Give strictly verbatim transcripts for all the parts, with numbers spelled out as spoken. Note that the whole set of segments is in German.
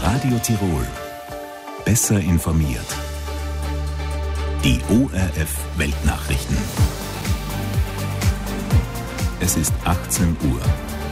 Radio Tirol. Besser informiert. Die O R F Weltnachrichten. Es ist achtzehn Uhr.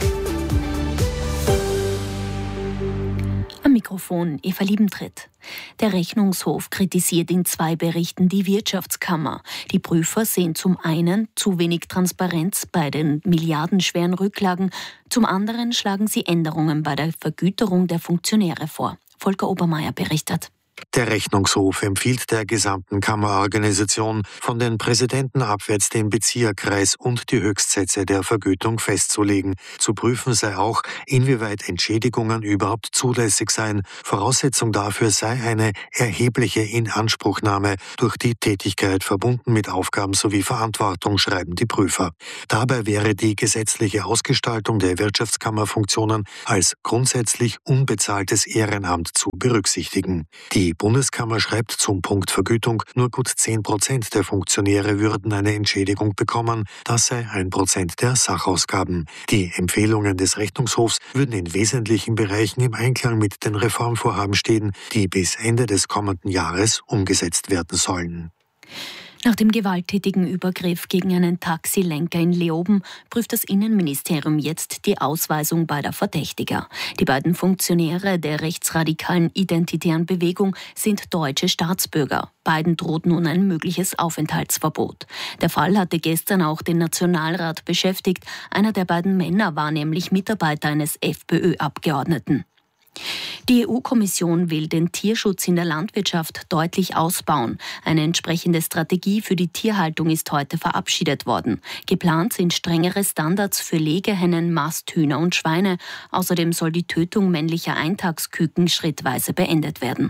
Am Mikrofon Eva Liebentritt. Der Rechnungshof kritisiert in zwei Berichten die Wirtschaftskammer. Die Prüfer sehen zum einen zu wenig Transparenz bei den milliardenschweren Rücklagen, zum anderen schlagen sie Änderungen bei der Vergüterung der Funktionäre vor. Volker Obermeier berichtet. Der Rechnungshof empfiehlt der gesamten Kammerorganisation, von den Präsidenten abwärts den Bezieherkreis und die Höchstsätze der Vergütung festzulegen. Zu prüfen sei auch, inwieweit Entschädigungen überhaupt zulässig seien. Voraussetzung dafür sei eine erhebliche Inanspruchnahme durch die Tätigkeit verbunden mit Aufgaben sowie Verantwortung, schreiben die Prüfer. Dabei wäre die gesetzliche Ausgestaltung der Wirtschaftskammerfunktionen als grundsätzlich unbezahltes Ehrenamt zu berücksichtigen. Die Die Bundeskammer schreibt zum Punkt Vergütung, nur gut zehn Prozent der Funktionäre würden eine Entschädigung bekommen. Das sei ein Prozent der Sachausgaben. Die Empfehlungen des Rechnungshofs würden in wesentlichen Bereichen im Einklang mit den Reformvorhaben stehen, die bis Ende des kommenden Jahres umgesetzt werden sollen. Nach dem gewalttätigen Übergriff gegen einen Taxilenker in Leoben prüft das Innenministerium jetzt die Ausweisung beider Verdächtiger. Die beiden Funktionäre der rechtsradikalen Identitären Bewegung sind deutsche Staatsbürger. Beiden droht nun ein mögliches Aufenthaltsverbot. Der Fall hatte gestern auch den Nationalrat beschäftigt. Einer der beiden Männer war nämlich Mitarbeiter eines FPÖ-Abgeordneten. Die E U-Kommission will den Tierschutz in der Landwirtschaft deutlich ausbauen. Eine entsprechende Strategie für die Tierhaltung ist heute verabschiedet worden. Geplant sind strengere Standards für Legehennen, Masthühner und Schweine. Außerdem soll die Tötung männlicher Eintagsküken schrittweise beendet werden.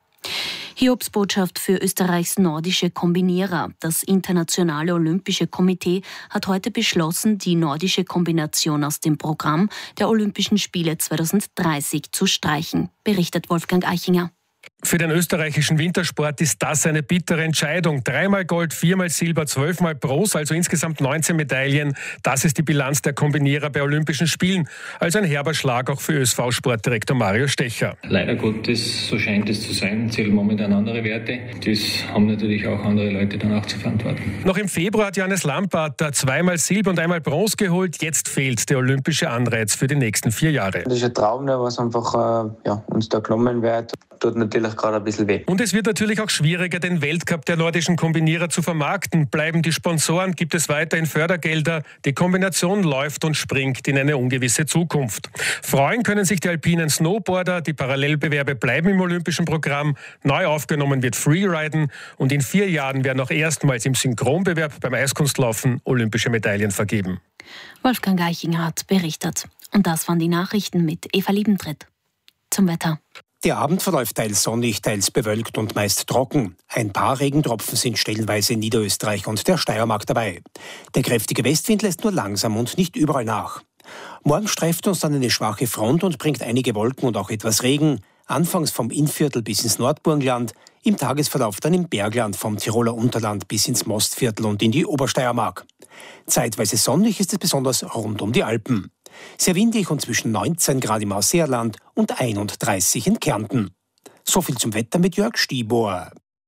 Hiobsbotschaft für Österreichs nordische Kombinierer. Das Internationale Olympische Komitee hat heute beschlossen, die nordische Kombination aus dem Programm der Olympischen Spiele zweitausenddreißig zu streichen, berichtet Wolfgang Eichinger. Für den österreichischen Wintersport ist das eine bittere Entscheidung. Dreimal Gold, viermal Silber, zwölfmal Bronze, also insgesamt neunzehn Medaillen. Das ist die Bilanz der Kombinierer bei Olympischen Spielen. Also ein herber Schlag auch für Ö S V-Sportdirektor Mario Stecher. Leider Gottes, so scheint es zu sein, zählen momentan andere Werte. Das haben natürlich auch andere Leute dann auch zu verantworten. Noch im Februar hat Johannes Lampart zweimal Silber und einmal Bronze geholt. Jetzt fehlt der olympische Anreiz für die nächsten vier Jahre. Das ist ein Traum, was einfach äh, ja, uns da genommen wird. Tut natürlich gerade ein bisschen weh. Und es wird natürlich auch schwieriger, den Weltcup der nordischen Kombinierer zu vermarkten. Bleiben die Sponsoren, gibt es weiterhin Fördergelder. Die Kombination läuft und springt in eine ungewisse Zukunft. Freuen können sich die alpinen Snowboarder. Die Parallelbewerbe bleiben im olympischen Programm. Neu aufgenommen wird Freeriden. Und in vier Jahren werden auch erstmals im Synchronbewerb beim Eiskunstlaufen olympische Medaillen vergeben. Wolfgang Eichinger hat berichtet. Und das waren die Nachrichten mit Eva Liebentritt. Zum Wetter. Der Abend verläuft teils sonnig, teils bewölkt und meist trocken. Ein paar Regentropfen sind stellenweise in Niederösterreich und der Steiermark dabei. Der kräftige Westwind lässt nur langsam und nicht überall nach. Morgen streift uns dann eine schwache Front und bringt einige Wolken und auch etwas Regen. Anfangs vom Innviertel bis ins Nordburgenland, im Tagesverlauf dann im Bergland vom Tiroler Unterland bis ins Mostviertel und in die Obersteiermark. Zeitweise sonnig ist es besonders rund um die Alpen. Sehr windig und zwischen neunzehn Grad im Ausseerland und einunddreißig in Kärnten. So viel zum Wetter mit Jörg Stibor.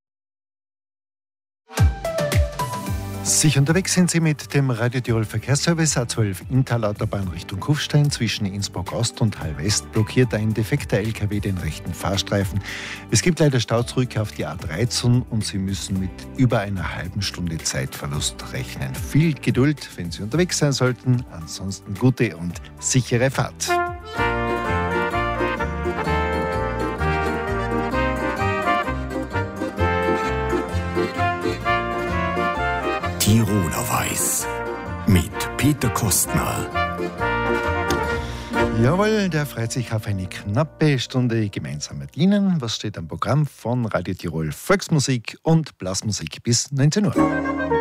Sich unterwegs sind Sie mit dem Radio Tirol Verkehrsservice A zwölf Inntal-Autobahn Richtung Kufstein. Zwischen Innsbruck Ost und Hall West blockiert ein defekter L K W den rechten Fahrstreifen. Es gibt leider Stau zurück auf die A dreizehn und Sie müssen mit über einer halben Stunde Zeitverlust rechnen. Viel Geduld, wenn Sie unterwegs sein sollten. Ansonsten gute und sichere Fahrt. Tiroler Weiß mit Peter Kostner. Jawohl, der freut sich auf eine knappe Stunde gemeinsam mit Ihnen. Was steht am Programm von Radio Tirol? Volksmusik und Blasmusik bis neunzehn Uhr.